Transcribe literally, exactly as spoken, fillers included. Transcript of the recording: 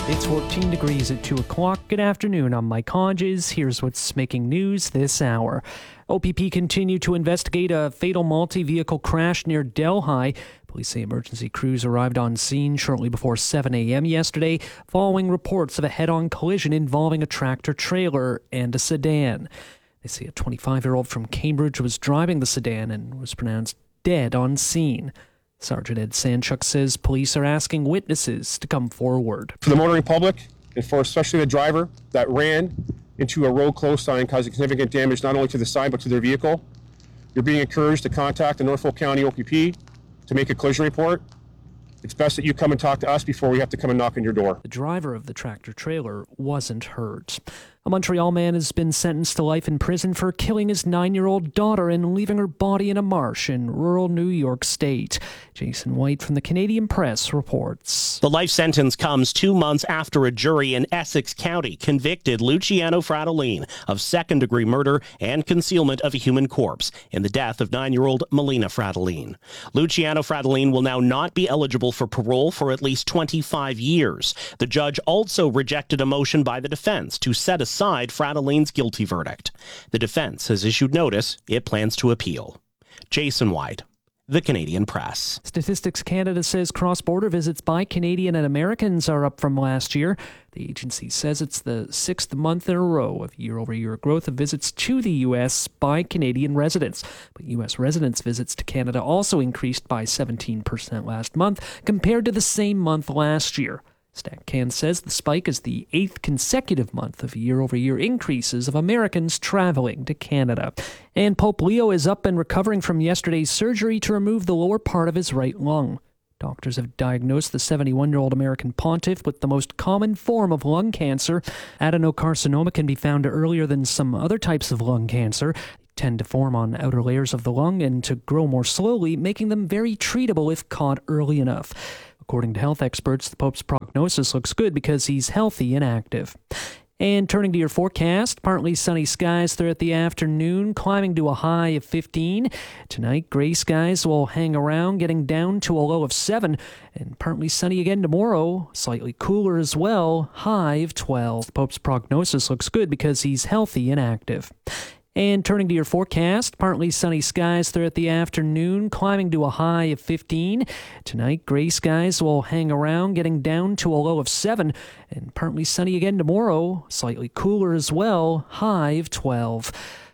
It's fourteen degrees at two o'clock. Good afternoon. I'm Mike Hodges. Here's what's making news this hour. O P P continue to investigate a fatal multi-vehicle crash near Delhi. Police say emergency crews arrived on scene shortly before seven a.m. yesterday, following reports of a head-on collision involving a tractor-trailer and a sedan. They say a twenty-five-year-old from Cambridge was driving the sedan and was pronounced dead on scene. Sergeant Ed Sanchuk says police are asking witnesses to come forward. For the motoring public, and for especially the driver that ran into a road close sign, causing significant damage not only to the sign but to their vehicle, you're being encouraged to contact the Norfolk County O P P to make a collision report. It's best that you come and talk to us before we have to come and knock on your door. The driver of the tractor-trailer wasn't hurt. A Montreal man has been sentenced to life in prison for killing his nine-year-old daughter and leaving her body in a marsh in rural New York State. Jason White from the Canadian Press reports. The life sentence comes two months after a jury in Essex County convicted Luciano Fratellin of second-degree murder and concealment of a human corpse in the death of nine-year-old Melina Fratellin. Luciano Fratellin will now not be eligible for parole for at least twenty-five years. The judge also rejected a motion by the defense to set aside Side Fratellin's guilty verdict. The defense has issued notice it plans to appeal. Jason White, The Canadian Press. Statistics Canada says cross-border visits by Canadian and Americans are up from last year. The agency says it's the sixth month in a row of year-over-year growth of visits to the U S by Canadian residents. But U S residents' visits to Canada also increased by seventeen percent last month compared to the same month last year. StatCan says the spike is the eighth consecutive month of year-over-year increases of Americans traveling to Canada. And Pope Leo is up and recovering from yesterday's surgery to remove the lower part of his right lung. Doctors have diagnosed the seventy-one-year-old American pontiff with the most common form of lung cancer. Adenocarcinoma can be found earlier than some other types of lung cancer. They tend to form on outer layers of the lung and to grow more slowly, making them very treatable if caught early enough. According to health experts, the Pope's prognosis looks good because he's healthy and active. And turning to your forecast, partly sunny skies throughout the afternoon, climbing to a high of fifteen. Tonight, gray skies will hang around, getting down to a low of seven. And partly sunny again tomorrow, slightly cooler as well, high of twelve. The Pope's prognosis looks good because he's healthy and active. And turning to your forecast, partly sunny skies throughout the afternoon, climbing to a high of fifteen. Tonight, gray skies will hang around, getting down to a low of seven. And partly sunny again tomorrow, slightly cooler as well, high of twelve.